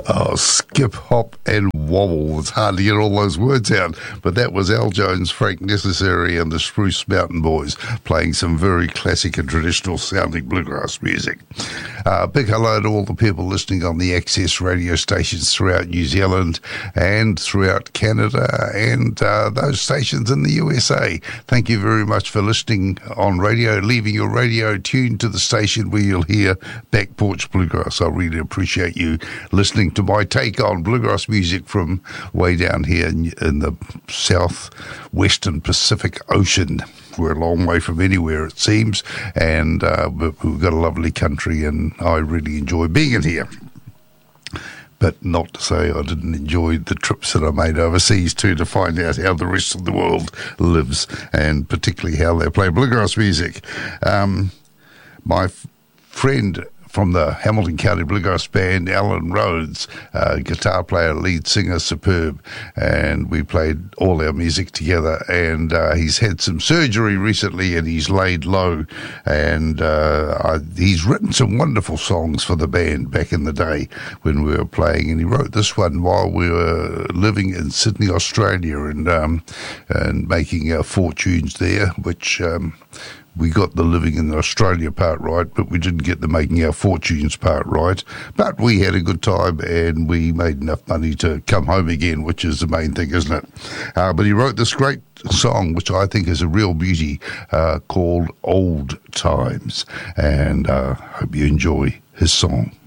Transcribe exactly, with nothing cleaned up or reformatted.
Oh, skip, hop, and wobble. It's hard to get all those words out, but that was Al Jones, Frank Necessary, and the Spruce Mountain Boys playing some very classic and traditional sounding bluegrass music. Uh, big hello to all the people listening on the Access radio stations throughout New Zealand and throughout Canada and uh, those stations in the U S A. Thank you very much for listening on radio, leaving your radio tuned to the station where you'll hear Back Porch Bluegrass. I really appreciate you listening to my take on bluegrass music from way down here in, in the southwestern Pacific Ocean. We're a long way from anywhere, it seems, and uh, but we've got a lovely country, and I really enjoy being in here. But not to say I didn't enjoy the trips that I made overseas too, to find out how the rest of the world lives, and particularly how they play bluegrass music. Um, my f- friend from the Hamilton County Bluegrass Band, Alan Rhodes, uh, guitar player, lead singer, superb, and we played all our music together, and uh, he's had some surgery recently and he's laid low, and uh, I, he's written some wonderful songs for the band back in the day when we were playing, and he wrote this one while we were living in Sydney, Australia, and um, and making our fortunes there, which um, we got the living in the Australia part right, but we didn't get the making our fortunes part right. But we had a good time and we made enough money to come home again, which is the main thing, isn't it? Uh, but he wrote this great song, which I think is a real beauty, uh, called Old Times. And I uh, hope you enjoy his song.